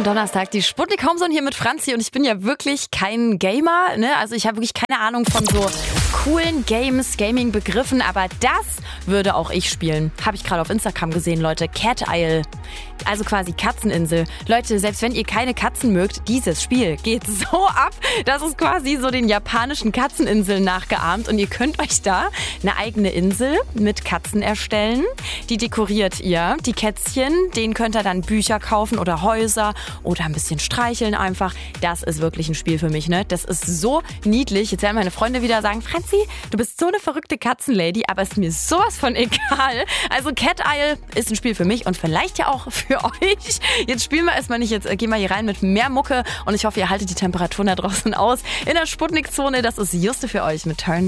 Donnerstag, die Sputnik Homezone hier mit Franzi und ich bin ja wirklich kein Gamer, ne? Also ich habe wirklich keine Ahnung von so coolen Games, Gaming-Begriffen, aber das würde auch ich spielen. Habe ich gerade auf Instagram gesehen, Leute. Cat Isle, also quasi Katzeninsel. Leute, selbst wenn ihr keine Katzen mögt, dieses Spiel geht so ab, dass es quasi so den japanischen Katzeninseln nachgeahmt und ihr könnt euch da eine eigene Insel mit Katzen erstellen. Die dekoriert ihr, die Kätzchen, denen könnt ihr dann Bücher kaufen oder Häuser oder ein bisschen streicheln einfach. Das ist wirklich ein Spiel für mich, ne? Das ist so niedlich. Jetzt werden meine Freunde wieder sagen, Franzi, du bist so eine verrückte Katzenlady, aber ist mir sowas von egal. Also Cat Isle ist ein Spiel für mich und vielleicht ja auch für euch. Jetzt spielen wir erstmal nicht, jetzt gehen wir hier rein mit mehr Mucke und ich hoffe, ihr haltet die Temperaturen da draußen aus. In der Sputnik-Zone, das ist Juste für euch mit Turn.